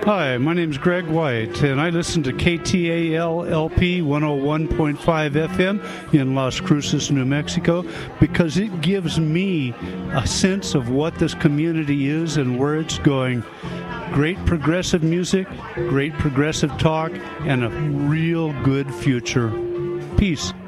Hi, my name's Greg White, and I listen to KTAL-LP 101.5 FM in Las Cruces, New Mexico, because it gives me a sense of what this community is and where it's going. Great progressive music, great progressive talk, and a real good future. Peace.